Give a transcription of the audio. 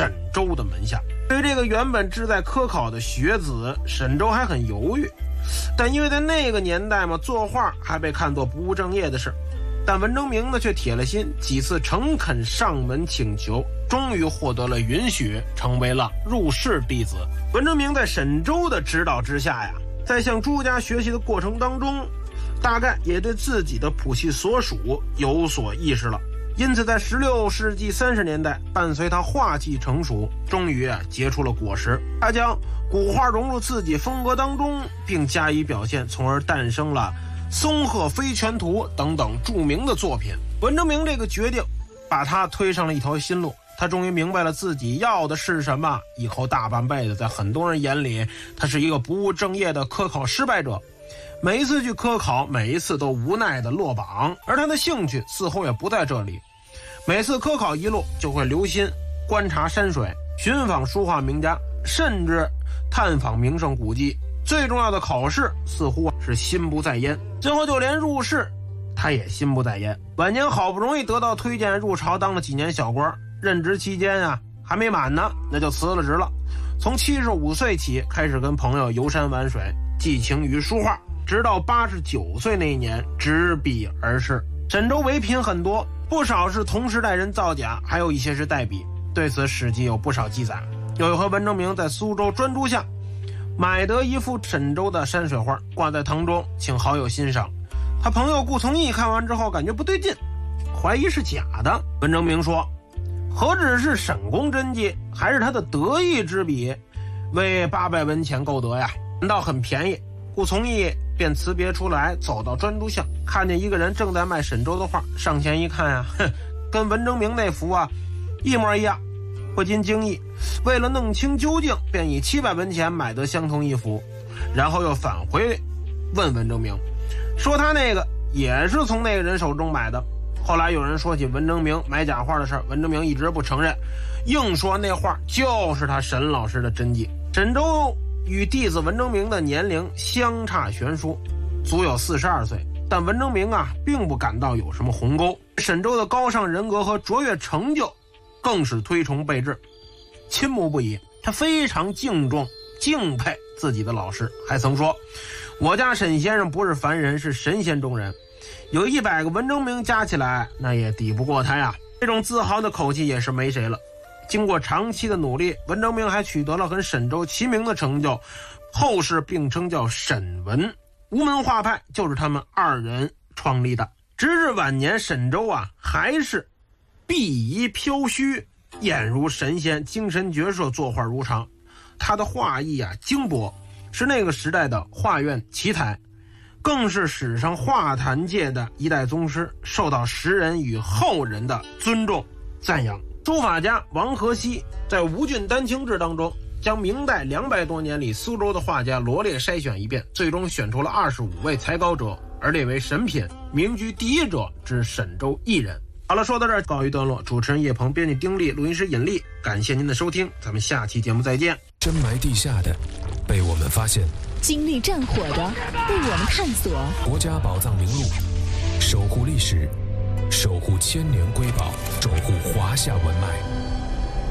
沈周的门下。对于这个原本志在科考的学子，沈周还很犹豫，但因为在那个年代嘛，作画还被看作不务正业的事。但文征明呢却铁了心，几次诚恳上门请求，终于获得了允许，成为了入仕弟子。文征明在沈周的指导之下呀，在向朱家学习的过程当中，大概也对自己的谱系所属有所意识了。因此在16世纪30年代，伴随他画技成熟，终于结出了果实。他将古画融入自己风格当中，并加以表现，从而诞生了松鹤飞泉图等等著名的作品。文征明这个决定把他推上了一条新路，他终于明白了自己要的是什么。以后大半辈子在很多人眼里，他是一个不务正业的科考失败者，每一次去科考，每一次都无奈的落榜。而他的兴趣似乎也不在这里，每次科考一路就会留心观察山水，寻访书画名家，甚至探访名胜古迹。最重要的考试似乎是心不在焉，最后就连入仕他也心不在焉。晚年好不容易得到推荐入朝当了几年小官，任职期间还没满呢，那就辞了职了。从75岁起开始跟朋友游山玩水，寄情于书画，直到89岁那一年执笔而逝。沈周为品很多，不少是同时代人造假，还有一些是代笔，对此史记有不少记载。有一回文征明在苏州专诸巷买得一幅沈周的山水画，挂在堂中请好友欣赏。他朋友顾从义看完之后感觉不对劲，怀疑是假的。文征明说，何止是沈公真迹，还是他的得意之笔，为800文钱购得呀，难道很便宜？顾从义便辞别出来，走到专诸巷，看见一个人正在卖沈周的画，上前一看跟文征明那幅一模一样，不禁惊异，为了弄清究竟，便以700文钱买得相同一幅，然后又返回问文征明，说他那个也是从那个人手中买的。后来有人说起文征明买假画的事，文征明一直不承认，硬说那画就是他沈老师的真迹。沈周与弟子文征明的年龄相差悬殊，足有42岁，但文征明并不感到有什么鸿沟。沈周的高尚人格和卓越成就更是推崇备至，倾慕不已。他非常敬重敬佩自己的老师，还曾说，我家沈先生不是凡人，是神仙中人，有100个文征明加起来那也抵不过他呀。这种自豪的口气也是没谁了。经过长期的努力，文征明还取得了跟沈周齐名的成就，后世并称叫沈文。吴门画派就是他们2人创立的。直至晚年，沈周还是碧仪飘虚，眼如神仙，精神矍铄，作画如常。他的画艺精博，是那个时代的画院奇才，更是史上画坛界的一代宗师，受到时人与后人的尊重赞扬。书法家王和熙在《吴郡丹青志》当中，将明代200多年里苏州的画家罗列筛选一遍，最终选出了25位才高者，而列为神品，名居第一者之沈周一人。好了，说到这儿告一段落。主持人叶鹏，编辑丁力，录音师尹力，感谢您的收听，咱们下期节目再见。 深埋地下的被我们发现， 经历战火的被我们探索， 国家宝藏名录，守护历史，守护千年瑰宝，守护华夏文脉。